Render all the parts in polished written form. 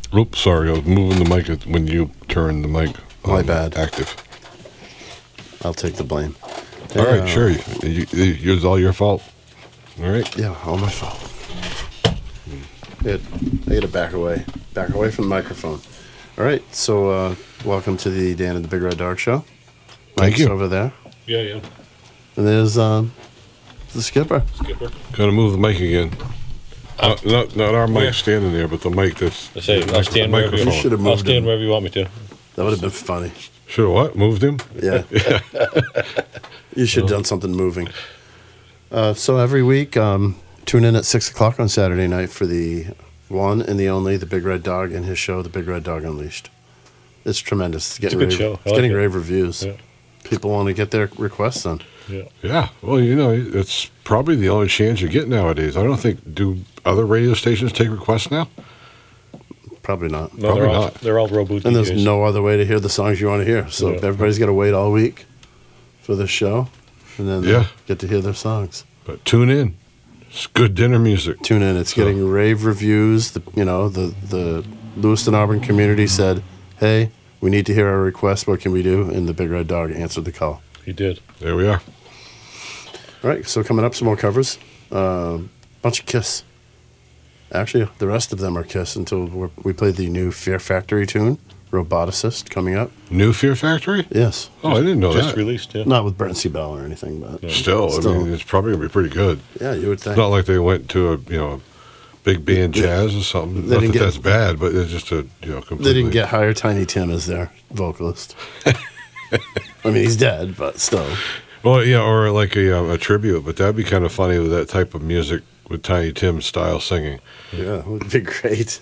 Oops, sorry. I was moving the mic when you turned the mic My bad. active. I'll take the blame. All right, sure. It's all your fault. All right. Yeah, all my fault. Good. I gotta back away from the microphone. All right, so welcome to the Dan and the Big Red Dog Show. Thank Mike's you. over there. Yeah. And there's the skipper. Skipper. Gotta move the mic again. Not our mic standing there, but the mic that's. I say, I'll stand wherever You should have I'll moved stand him. wherever you want me to. That would have been funny. Should have what? Moved him? Yeah. You should have done something moving. So every week, tune in at 6 o'clock on Saturday night for the one and the only, the Big Red Dog, and his show, The Big Red Dog Unleashed. It's tremendous. It's getting a good show. It's getting it. rave reviews. Yeah. People want to get their requests done. Yeah. Yeah. Well, it's probably the only chance you get nowadays. I don't think, do other radio stations take requests now? Probably not. No, Probably they're all, not. They're all Robo And there's DJs. no other way to hear the songs you want to hear. So Yeah. everybody's got to wait all week for this show, and then Yeah. get to hear their songs. But tune in. It's good dinner music. Tune in. It's getting rave reviews. The Lewiston Auburn community said, "Hey, we need to hear our request. What can we do?" And the Big Red Dog answered the call. He did. There we are. All right, so coming up, some more covers. Bunch of Kiss. Actually, the rest of them are Kiss until we play the new Fear Factory tune, Roboticist, coming up. New Fear Factory? Yes. Oh, I didn't know Just that. released, yeah. Not with Brent C. Bell or anything, but Still, I mean, it's probably going to be pretty good. yeah, you would It's think. not like they went to a big band jazz or something. They Not didn't that get- that's bad, but it's just a completely. They didn't get hire Tiny Tim as their vocalist. I mean, he's dead, but still. Well, yeah, or like a tribute, but that'd be kind of funny with that type of music with Tiny Tim style singing. Yeah, it would be great.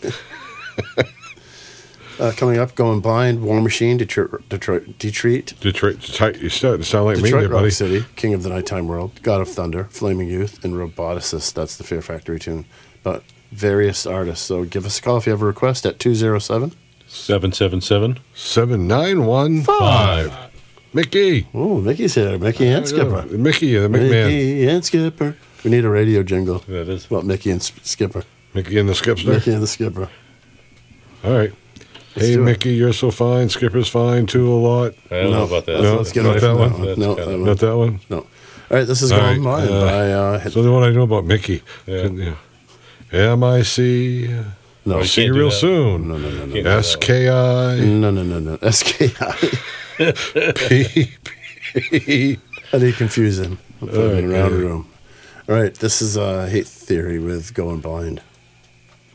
Coming up, Going Blind, War Machine, Detroit, Detroit, you starting to sound like me Detroit there, Rock buddy. City, King of the Nighttime World, God of Thunder, Flaming Youth, and Roboticist. That's the Fear Factory tune. But various artists. So give us a call if you have a request at 207. 777. 7915. Mickey. Oh, Mickey's here. Mickey and Skipper. Mickey, the McMahon. Mickey and Skipper. We need a radio jingle That is. about Mickey and Skipper. Mickey and the Skipster. Mickey and the Skipper. All right. Let's Hey, do it. Mickey, you're so fine. Skipper's fine, too, a lot. I don't know about that. No, Let's get not away that from one? that one. That's No, kinda- that one. Not that one? No. All right, this is All Going right, Blind by... So the one I know about Mickey. Yeah. M-I-C. no, See can't you do real that. soon. no. Can't do that. S-K-I. No. SKI. P-P. How do you confuse him? I'm putting him Okay. around the room. All right, this is Hate Theory with Going Blind.